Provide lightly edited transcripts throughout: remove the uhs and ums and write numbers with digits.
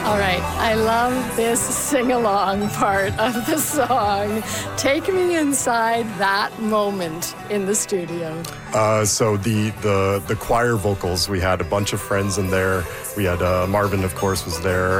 All right, I love this sing-along part of the song. Take me inside that moment in the studio. So the choir vocals, we had a bunch of friends in there. We had Marvin, of course, was there.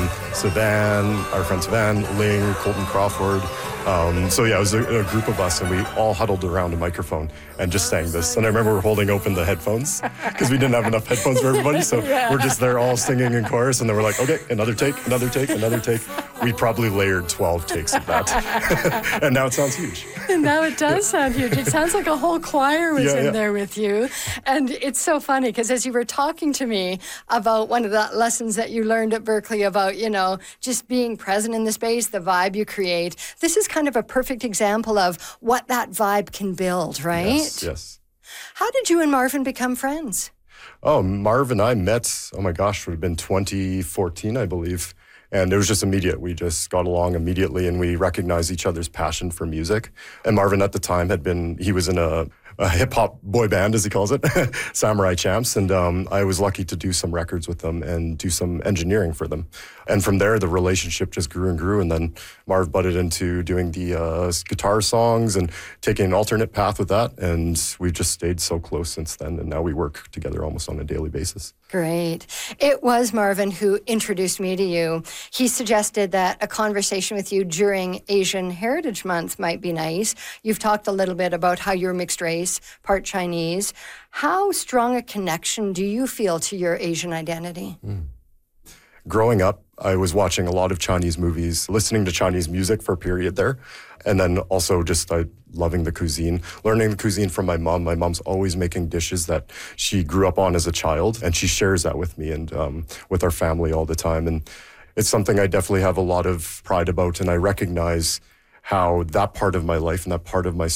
Savan, our friend Savan, Ling, Colton Crawford. So yeah, it was a group of us, and we all huddled around a microphone and just sang this. And I remember holding open the headphones because we didn't have enough headphones for everybody. So we're just there all singing in chorus, and then we're like, okay, another take, another take, another take. We probably layered 12 takes of that. And now it sounds huge. And now it does sound huge. It sounds like a whole choir was in there with you. And it's so funny because as you were talking to me about one of the lessons that you learned at Berklee about, you know, just being present in the space, the vibe you create, this is kind of a perfect example of what that vibe can build, right? Yes. How did you and Marvin become friends? Oh, Marv and I met, oh my gosh, it would have been 2014, I believe. And it was just immediate. We just got along immediately, and we recognized each other's passion for music. And Marvin at the time he was in a hip-hop boy band, as he calls it, Samurai Champs. And I was lucky to do some records with them and do some engineering for them. And from there, the relationship just grew and grew. And then Marv butted into doing the guitar songs and taking an alternate path with that. And we've just stayed so close since then. And now we work together almost on a daily basis. Great. It was Marvin who introduced me to you. He suggested that a conversation with you during Asian Heritage Month might be nice. You've talked a little bit about how you're mixed race, part Chinese. How strong a connection do you feel to your Asian identity? Growing up, I was watching a lot of Chinese movies, listening to Chinese music for a period there, and then also just loving the cuisine, learning the cuisine from my mom. My mom's always making dishes that she grew up on as a child, and she shares that with me and with our family all the time. And it's something I definitely have a lot of pride about, and I recognize how that part of my life and that part of my